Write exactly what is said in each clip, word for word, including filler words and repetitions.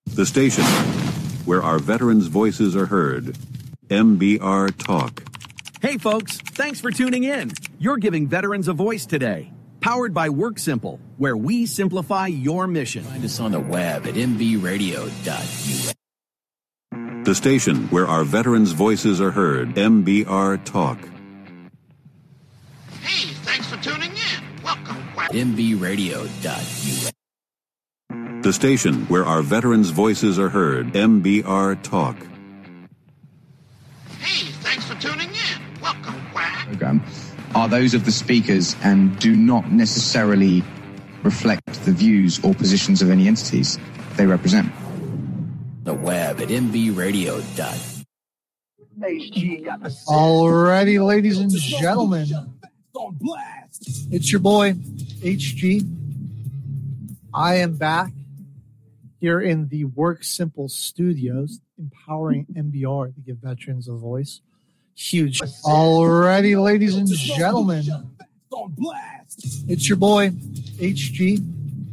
The station where our veterans' voices are heard. M B R Talk. Hey folks, thanks for tuning in. You're giving veterans a voice today. Powered by WorkSimple, where we simplify your mission. Find us on the web at m b radio dot u s. The station where our veterans' voices are heard. M B R Talk. Hey, thanks for tuning in. Welcome. m b radio dot u s. The station where our veterans' voices are heard. M B R Talk. Hey, thanks for tuning in. Welcome, Quack. Program are those of the speakers and do not necessarily reflect the views or positions of any entities they represent. The web at m b radio dot u s. Alrighty, ladies and gentlemen, it's your boy H G. I am back here in the WorkSimple studios, empowering M B R to give veterans a voice. Huge. Alrighty, ladies and gentlemen, it's your boy H G.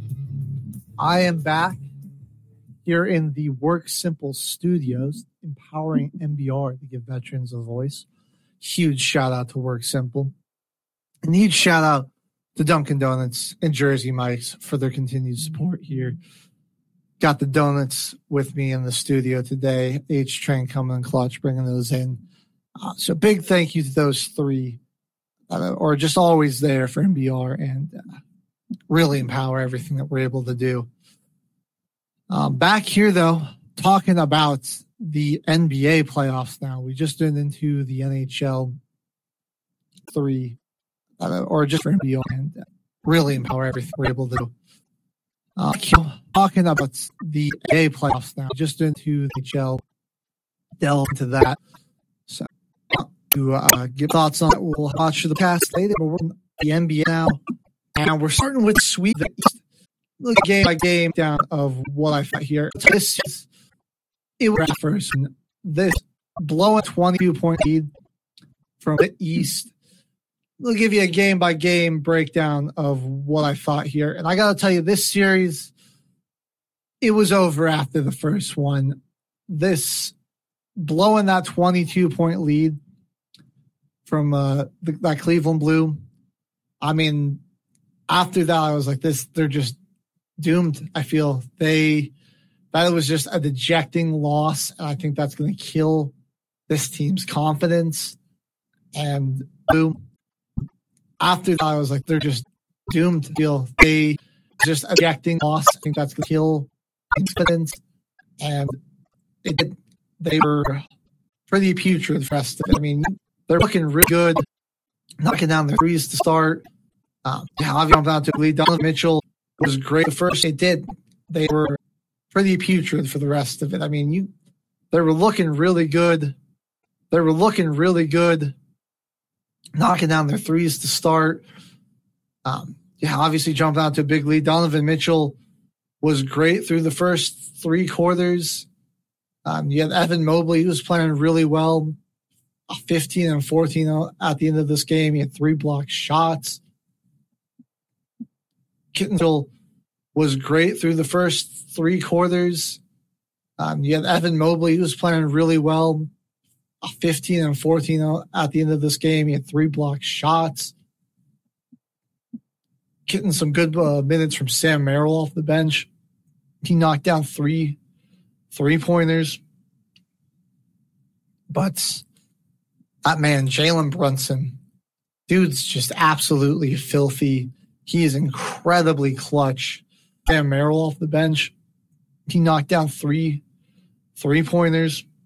I am back here in the WorkSimple studios, empowering M B R to give veterans a voice. Huge shout out to WorkSimple. And huge shout out to Dunkin' Donuts and Jersey Mike's for their continued support here. Got the donuts with me in the studio today. H-Train coming in clutch, bringing those in. Uh, so big thank you to those three, uh, or just always there for M B R and uh, really empower everything that we're able to do. Um, back here, though, talking about the N B A playoffs now. We just went into the N H L three, uh, or just for N B A and uh, really empower everything we're able to do. Uh, talking about the N B A playoffs now. Just into the N H L, delve into that. So, to uh, give thoughts on it, we'll watch the past later. But we're in the N B A now, and we're starting with Sweet East. Look game by game down of what I thought here. This is, it was first. This blowing twenty-two point lead from the East. We'll give you a game by game breakdown of what I thought here. And I got to tell you, this series, it was over after the first one. This blowing that twenty-two point lead from uh, the, that Cleveland Blue. I mean, after that, I was like, this, they're just doomed. I feel they, that was just a dejecting loss. And I think that's going to kill this team's confidence. And boom. After that, I was like, they're just doomed to feel they just ejecting loss. I think that's going to kill confidence. And it did, they were pretty putrid the rest of it. I mean, they're looking really good, knocking down their threes to start. Um, yeah, I've gone down to lead. Donovan Mitchell was great the first. They did. They were pretty putrid for the rest of it. I mean, you, they were looking really good. They were looking really good, knocking down their threes to start. Um, yeah, obviously jumped out to a big lead. Donovan Mitchell was great through the first three quarters. Um, you had Evan Mobley, who was playing really well, fifteen and fourteen at the end of this game. He had three blocked shots. Kittle was great through the first three quarters. Um, you had Evan Mobley, who was playing really well, fifteen and fourteen at the end of this game. He had three blocked shots. Getting some good uh, minutes from Sam Merrill off the bench. He knocked down three three-pointers. But that man, Jalen Brunson, dude's just absolutely filthy. He is incredibly clutch. Sam Merrill off the bench. He knocked down three three-pointers.